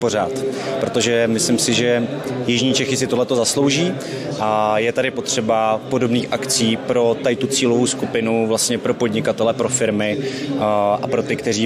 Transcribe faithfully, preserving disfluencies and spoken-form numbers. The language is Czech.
pořád, protože myslím si, že Jižní Čechy si tohleto zaslouží a je tady potřeba podobných akcí pro tady tu cílovou skupinu, vlastně pro podnikatele, pro firmy a pro ty, kteří